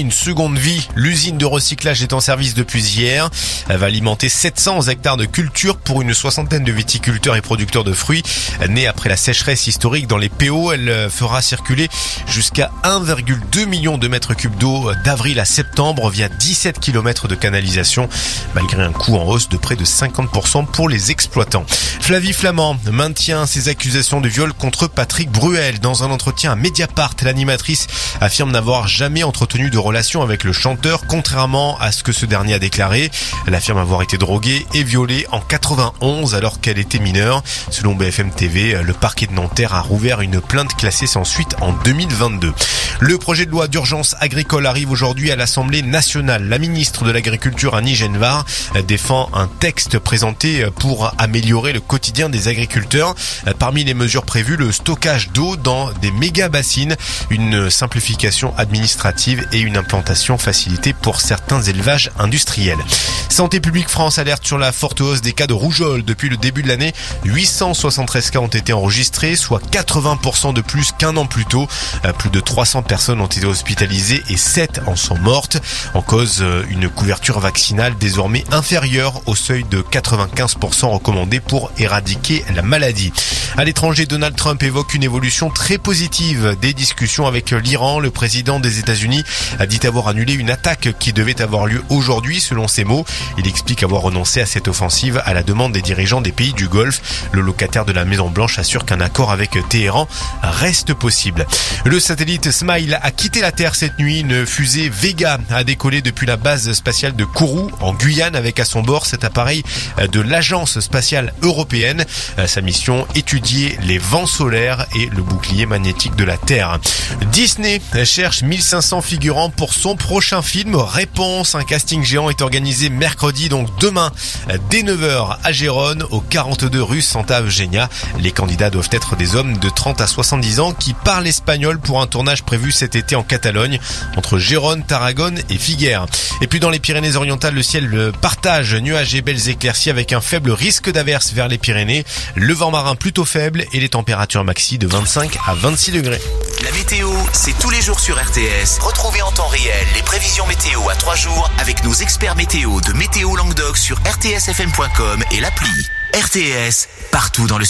une seconde vie. L'usine de recyclage est en service depuis hier. Elle va alimenter 700 hectares de culture pour une soixantaine de viticulteurs et producteurs de fruits. Née après la sécheresse historique dans les PO, elle fera circuler jusqu'à 1,2 million de mètres cubes d'eau d'avril à septembre via 17 km de canalisation, malgré un coût en hausse de près de 50% pour les exploitants. Flavie Flament maintient ses accusations de viol contre Patrick Bruel. Dans un entretien à Mediapart, l'animatrice affirme n'avoir jamais entretenu de relation avec le chanteur, contrairement à ce que ce dernier a déclaré. Elle affirme avoir été droguée et violée en 91 alors qu'elle était mineure. Selon BFM TV, le parquet de Nanterre a rouvert une plainte classée sans suite en 2022. Le projet de loi d'urgence agricole arrive aujourd'hui à l'Assemblée nationale. La ministre de l'Agriculture, Annie Genevard, défend un texte présenté pour améliorer le quotidien des agriculteurs. Parmi les mesures prévues, le stockage d'eau dans des méga-bassines, une simplification administrative et une implantation facilitée pour certains élevages industriels. Santé publique France alerte sur la forte hausse des cas de rougeole. Depuis le début de l'année, 873 cas ont été enregistrés, soit 80% de plus qu'un an plus tôt. Plus de 300 personnes ont été hospitalisées et 7 en sont mortes. En cause, une couverture vaccinale désormais inférieure au seuil de 95% recommandé pour éradiquer la maladie. À l'étranger, Donald Trump évoque une évolution très positive des discussions avec l'Iran. Le président des États-Unis a dit avoir annulé une attaque qui devait avoir lieu aujourd'hui, selon ses mots. Il explique avoir renoncé à cette offensive à la demande des dirigeants des pays du Golfe. Le locataire de la Maison-Blanche assure qu'un accord avec Téhéran reste possible. Le satellite Smile a quitté la Terre cette nuit. Une fusée Vega a décollé depuis la base spatiale de Kourou, en Guyane, avec à son bord cet appareil de l'Agence spatiale européenne. Sa mission, étudier les vents solaires et le bouclier magnétique de la Terre. Disney cherche 1500 figurants pour son prochain film. Réponse, un casting géant est organisé mercredi, donc demain, dès 9h à Gérone, au 42 rue Santa Eugenia. Les candidats doivent être des hommes de 30 à 70 ans qui parlent espagnol pour un tournage prévu cet été en Catalogne, entre Gérone, Tarragone et Figueres. Et puis dans les Pyrénées-Orientales, le ciel partage nuages et belles éclaircies avec un faible risque d'averse vers les Pyrénées. Le vent marin plutôt faible et les températures maxi de 25 à 26 degrés. La météo, c'est tous les jours sur RTS. Retrouvez en temps réel les prévisions météo à 3 jours avec nos experts météo de Météo Languedoc sur rtsfm.com et l'appli. RTS, partout dans le